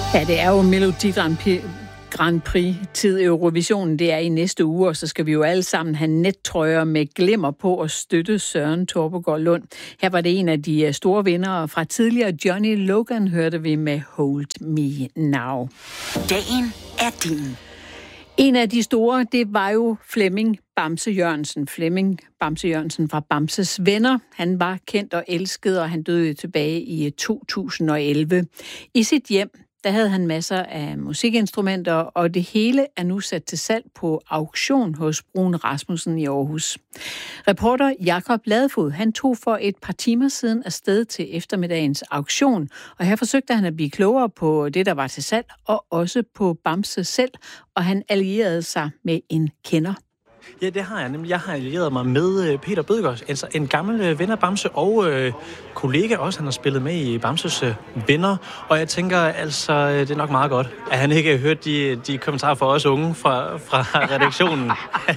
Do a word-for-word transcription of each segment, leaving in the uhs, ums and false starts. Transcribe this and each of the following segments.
Ja, det er jo Melodi Grand Prix. Grand Prix-tid Eurovisionen, det er i næste uge, og så skal vi jo alle sammen have nettrøjer med glimmer på og støtte Søren Torpegaard Lund. Her var det en af de store vindere fra tidligere. Johnny Logan hørte vi med Hold Me Now. Dagen er din. En af de store, det var jo Flemming Bamse Jørgensen. Flemming Bamse Jørgensen fra Bamses Venner. Han var kendt og elsket, og han døde tilbage i to tusind og elleve. I sit hjem, der havde han masser af musikinstrumenter, og det hele er nu sat til salg på auktion hos Bruun Rasmussen i Aarhus. Reporter Jakob Ladefod, han tog for et par timer siden afsted til eftermiddagens auktion, og her forsøgte han at blive klogere på det, der var til salg, og også på Bamse selv, og han allierede sig med en kender. Ja, det har jeg nemlig. Jeg har allieret mig med Peter Bødgaard, altså en gammel ven af Bamse og øh, kollega også. Han har spillet med i Bamses øh, venner, og jeg tænker altså, det er nok meget godt, at han ikke har hørt de, de kommentarer fra os unge fra, fra redaktionen.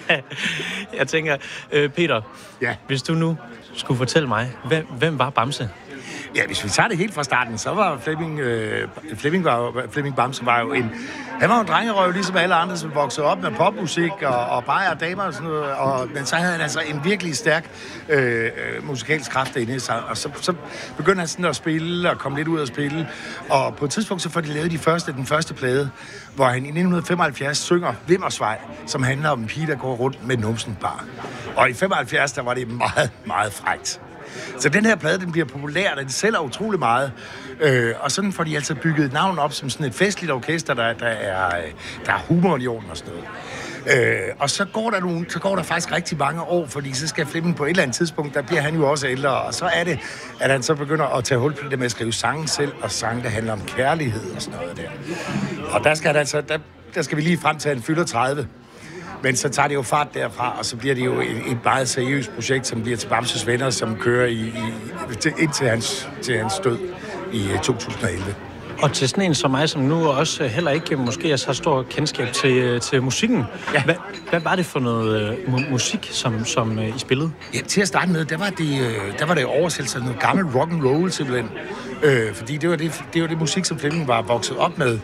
Jeg tænker, øh, Peter, ja. Hvis du nu skulle fortælle mig, hvem, hvem var Bamse? Ja, hvis vi tager det helt fra starten, så var Flemming, øh, Flemming, var, Flemming Bamse var jo en... Han var jo en drengerøv, ligesom alle andre, som voksede op med popmusik og, og bajer og damer og sådan noget. Og, men så havde han altså en virkelig stærk øh, musikalsk kraft inde i sig. Og så, så begyndte han sådan at spille og komme lidt ud at spille. Og på et tidspunkt så får de lavet de første, den første plade, hvor han i nitten femoghalvfjerds synger Vimmersvej, som handler om en pige, der går rundt med numsen bar. Og i femoghalvfjerds, der var det meget, meget frækt. Så den her plade, den bliver populær, den sælger utrolig meget. Øh, og sådan får de altså bygget et navn op som sådan et festligt orkester, der, der, er, der er humor i orden og sådan noget. Øh, og så går, der nogle, så går der faktisk rigtig mange år, fordi så skal Flemming på et eller andet tidspunkt, der bliver han jo også ældre, og så er det, at han så begynder at tage hul på det med at skrive sange selv, og sange, der handler om kærlighed og sådan noget der. Og der skal, han altså, der, der skal vi lige frem til, at han fylder tredive. Men så tager det jo fart derfra, og så bliver det jo et, et meget seriøst projekt, som bliver til Bamses Venner, som kører i, i, indtil hans, til hans død i to tusind og elleve. Og til sådan en som mig, som nu også heller ikke måske har stor kendskab til, til musikken. Ja. Hvad, hvad var det for noget uh, musik, som, som uh, I spillede? Ja, til at starte med, der var det, uh, der var det oversættelse af noget gammel rock and roll simpelthen. Uh, fordi det var det, det var det musik, som Flemming var vokset op med.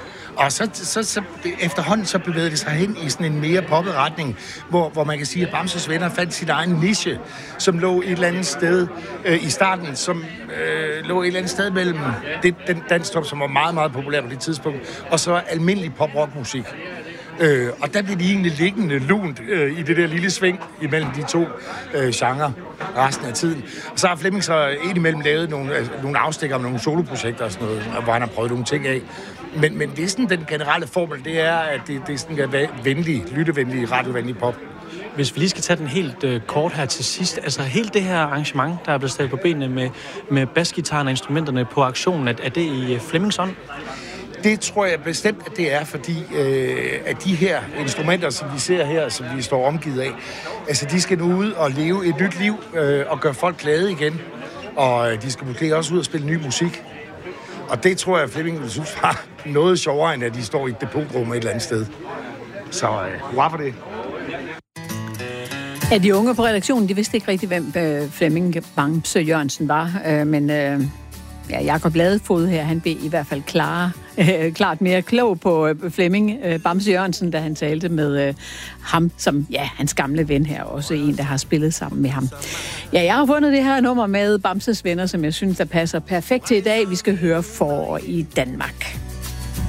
Og så, så, så efterhånden så bevægede det sig hen i sådan en mere poppet retning, hvor, hvor man kan sige, at Bamses Venner fandt sin egen niche, som lå et eller andet sted øh, i starten, som øh, lå et eller andet sted mellem det, den danstop, som var meget, meget populær på det tidspunkt, og så almindelig pop-rock-musik. Øh, og der blev de egentlig liggende lunt øh, i det der lille sving imellem de to øh, genrer resten af tiden. Og så har Flemming så indimellem lavet nogle, altså, nogle afstikker om nogle soloprojekter og sådan noget, hvor han har prøvet nogle ting af. Men, men det er sådan, den generelle formel, det er, at det, det er sådan en venlig, lyttevenlig, radiovenlig pop. Hvis vi lige skal tage den helt øh, kort her til sidst, altså helt det her arrangement, der er blevet stillet på benene med, med basgitaren og instrumenterne på aktionen, er, er det i Flemmings ånd? Det tror jeg bestemt, at det er, fordi øh, at de her instrumenter, som vi ser her, som vi står omgivet af, altså de skal nu ud og leve et nyt liv øh, og gøre folk glade igen. Og de skal måske også ud og spille ny musik. Og det tror jeg, at Flemming vil synes var noget sjovere, end at de står i et depotrum et eller andet sted. Så øh, hurra for det. Ja, de unge på redaktionen, de vidste ikke rigtig, hvem øh, Flemming Bamse Jørgensen var, øh, men øh, ja, Jakob Ladefod her, han blev i hvert fald klar, øh, klart mere klog på øh, Flemming øh, Bamse Jørgensen, da han talte med øh, ham, som ja, hans gamle ven her, også en, der har spillet sammen med ham. Ja, jeg har fundet det her nummer med Bamses Venner, som jeg synes, der passer perfekt til i dag. Vi skal høre For i Danmark.